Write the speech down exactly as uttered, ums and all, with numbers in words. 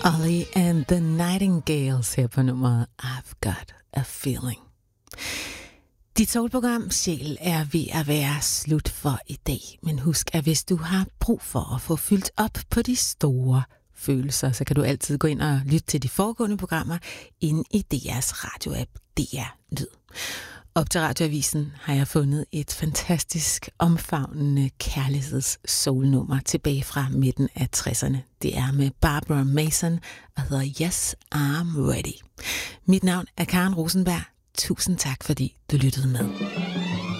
Holly and the Nightingales her på nummeret I've Got a Feeling. Dit soulprogram Sjæl er ved at være slut for i dag. Men husk, at hvis du har brug for at få fyldt op på de store følelser, så kan du altid gå ind og lytte til de foregående programmer inde i D R's radioapp D R Lyd. Op til Radioavisen har jeg fundet et fantastisk omfavnende kærligheds-soulnummer tilbage fra midten af tresserne. Det er med Barbara Mason og hedder Yes, I'm Ready. Mit navn er Karen Rosenberg. Tusind tak, fordi du lyttede med.